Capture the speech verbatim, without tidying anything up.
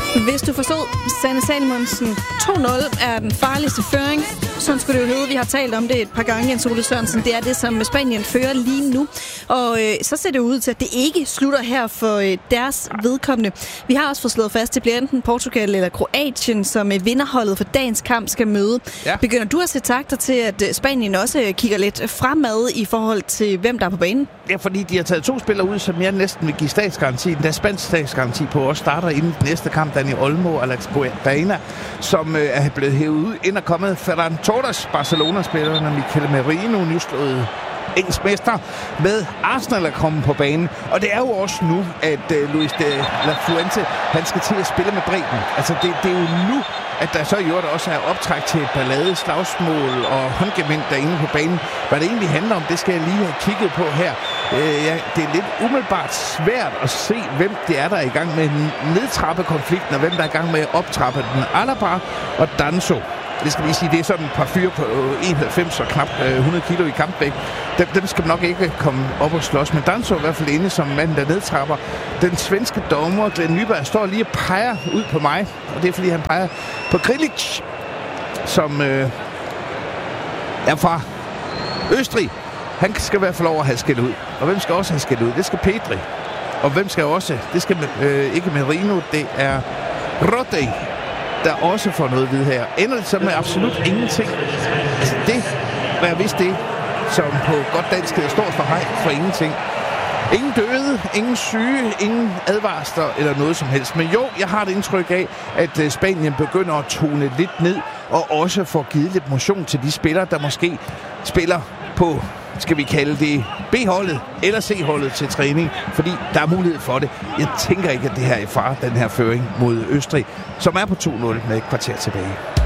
Hvis du forstod, Sanne Salomonsen, to nul er den farligste føring. Sådan skulle det jo hedde. Vi har talt om det et par gange, Jens Ole Sørensen. Det er det, som Spanien fører lige nu. Og øh, så ser det ud til, at det ikke slutter her for øh, deres vedkommende. Vi har også fået slået fast, at det bliver enten Portugal eller Kroatien, som øh, vinderholdet for dagens kamp skal møde. Ja. Begynder du at se takter til, at øh, Spanien også øh, kigger lidt fremad i forhold til, hvem der er på banen? Ja, fordi de har taget to spillere ud, som jeg næsten vil give statsgaranti. Der er spansk statsgaranti på også starter inden den næste kamp. Dani Olmo og Alex Baena, som øh, er blevet hævet ud. Ind og kommet Ferran Torres, Barcelona-spilleren, og Mikel Merino, nyslået engelsk mester, med Arsenal er kommet på banen. Og det er jo også nu, at øh, Luis de la Fuente, han skal til at spille med bredden. Altså, det, det er jo nu, at der så i øvrigt også er optræk til et ballade, slagsmål og håndgemænd derinde på banen. Hvad det egentlig handler om, det skal jeg lige have kigget på her. Øh, ja, det er lidt umiddelbart svært at se, hvem det er, der er i gang med nedtrappe konflikten, og hvem der er i gang med at optrappe den. Alaba og Danso. Det skal lige sige, det er sådan et par fyre på enoghalvfems og knap hundrede kilo i kampvægt. Dem, dem skal nok ikke komme op og slås. Men Danso er i hvert fald inde som manden, der nedtrapper. Den svenske dommer, Glenn Nyberg, står lige og peger ud på mig. Og det er, fordi han peger på Grilic, som øh, er fra Østrig. Han skal i hvert fald over at have skældt ud. Og hvem skal også have skældt ud? Det skal Pedri. Og hvem skal også? Det skal øh, ikke Merino, det er Rodri, der også får noget ved her. Ender det så med absolut ingenting. Altså det, hvad jeg vidste det, som på godt dansk hedder stort for hej for ingenting. Ingen døde, ingen syge, ingen advarsler eller noget som helst. Men jo, jeg har det indtryk af, at Spanien begynder at tone lidt ned, og også får givet lidt motion til de spillere, der måske spiller på, skal vi kalde det, B-holdet eller C-holdet til træning, fordi der er mulighed for det. Jeg tænker ikke, at det her er far, den her føring mod Østrig, som er på to nul med et kvarter tilbage.